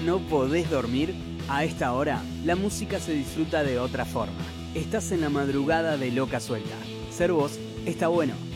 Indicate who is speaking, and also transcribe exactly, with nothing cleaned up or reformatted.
Speaker 1: no podés dormir, a esta hora la música se disfruta de otra forma. Estás en la madrugada de Loca Suelta. Ser vos está bueno.